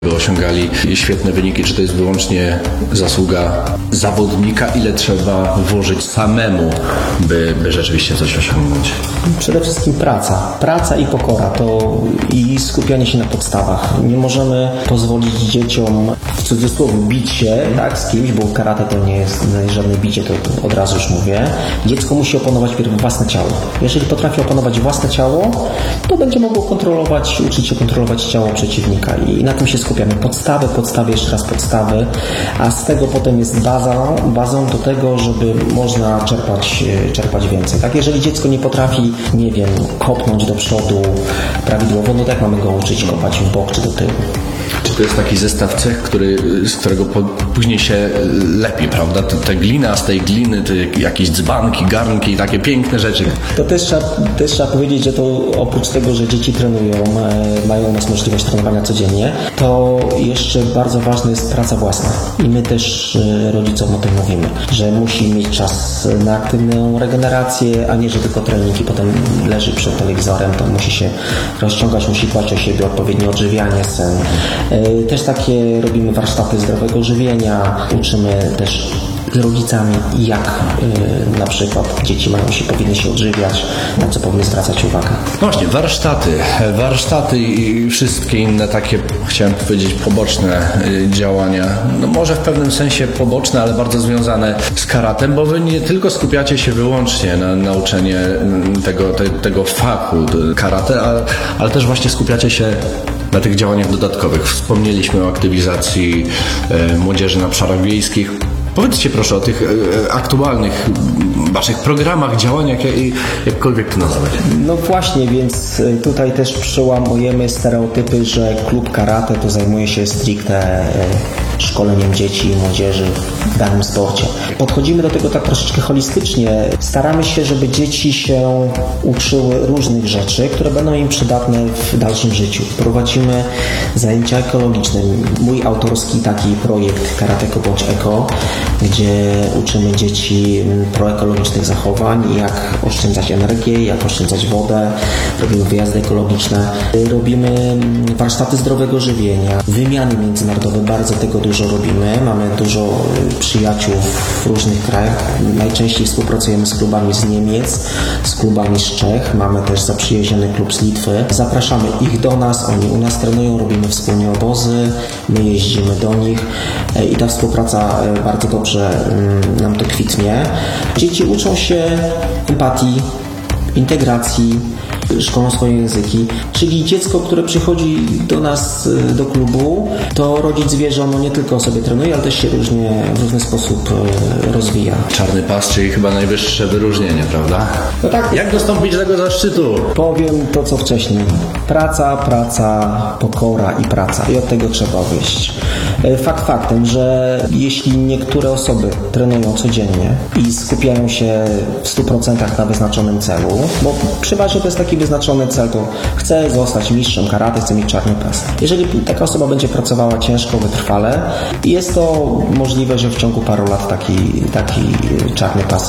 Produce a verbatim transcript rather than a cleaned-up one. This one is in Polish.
osiągali świetne wyniki, czy to jest wyłącznie zasługa zawodnika, ile trzeba włożyć samemu, by, by rzeczywiście coś osiągnąć? Przede wszystkim praca. Praca i pokora to i skupianie się na podstawach. Nie możemy pozwolić dzieciom w cudzysłowie bić się tak, z kimś, bo karate to nie jest żadne bicie, to od razu już mówię. Dziecko musi opanować pierw własne ciało. Jeżeli potrafi opanować własne ciało, to będzie mogło kontrolować, uczyć się kontrolować ciało przeciwnika i na tym się skupiamy. Podstawy, podstawy, jeszcze raz podstawy, a z tego potem jest baza, bazą do tego, żeby można czerpać, czerpać więcej. Tak? Jeżeli dziecko nie potrafi, nie wiem, kopnąć do przodu prawidłowo, no tak mamy go uczyć kopać w bok czy do tyłu. Czy to jest taki zestaw cech, który, z którego po, później się lepi, prawda? Te, te glina, z tej gliny, te jakieś dzbanki, garnki, takie piękne rzeczy. To też trzeba, też trzeba powiedzieć, że to oprócz tego, że dzieci trenują, mają u nas możliwość trenowania codziennie, to jeszcze bardzo ważna jest praca własna. I my też rodzicom o tym mówimy, że musi mieć czas na aktywną regenerację, a nie, że tylko trening i potem leży przed telewizorem, to musi się rozciągać, musi dbać o siebie, odpowiednie odżywianie, sen. Też takie robimy warsztaty zdrowego żywienia, uczymy też z rodzicami, jak yy, na przykład dzieci mają się, powinny się odżywiać, na co powinny zwracać uwagę. Właśnie, warsztaty, warsztaty i wszystkie inne takie, chciałem powiedzieć, poboczne yy, działania. No może w pewnym sensie poboczne, ale bardzo związane z karatem, bo wy nie tylko skupiacie się wyłącznie na nauczenie tego, te, tego fachu karate, ale, ale też właśnie skupiacie się na tych działaniach dodatkowych. Wspomnieliśmy o aktywizacji e, młodzieży na obszarach wiejskich. Powiedzcie proszę o tych e, aktualnych waszych programach, działaniach, jak, jakkolwiek to nazwać. No właśnie, więc tutaj też przełamujemy stereotypy, że klub karate to zajmuje się stricte szkoleniem dzieci i młodzieży w danym sporcie. Podchodzimy do tego tak troszeczkę holistycznie. Staramy się, żeby dzieci się uczyły różnych rzeczy, które będą im przydatne w dalszym życiu. Prowadzimy zajęcia ekologiczne. Mój autorski taki projekt Karateko Bądź Eko, gdzie uczymy dzieci proekologicznych zachowań, jak oszczędzać energię, jak oszczędzać wodę. Robimy wyjazdy ekologiczne. Robimy warsztaty zdrowego żywienia, wymiany międzynarodowe, bardzo tego dużo robimy. Mamy dużo przyjaciół w różnych krajach. Najczęściej współpracujemy z klubami z Niemiec, z klubami z Czech. Mamy też zaprzyjaźniony klub z Litwy. Zapraszamy ich do nas, oni u nas trenują, robimy wspólnie obozy, my jeździmy do nich i ta współpraca bardzo dobrze nam to kwitnie. Dzieci uczą się empatii, integracji, szkolą swoje języki, czyli dziecko, które przychodzi do nas, do klubu, to rodzic wie, że ono nie tylko sobie trenuje, ale też się różnie, w różny sposób rozwija. Czarny pas, czyli chyba najwyższe wyróżnienie, prawda? No tak. Jak dostąpić tego zaszczytu? Powiem to, co wcześniej. Praca, praca, pokora i praca. I od tego trzeba wyjść. Fakt faktem, że jeśli niektóre osoby trenują codziennie i skupiają się w stu procentach na wyznaczonym celu, bo przeważnie to jest taki wyznaczony cel, to chcę zostać mistrzem karate, chcę mieć czarny pas. Jeżeli taka osoba będzie pracowała ciężko, wytrwale, jest to możliwe, że w ciągu paru lat taki, taki czarny pas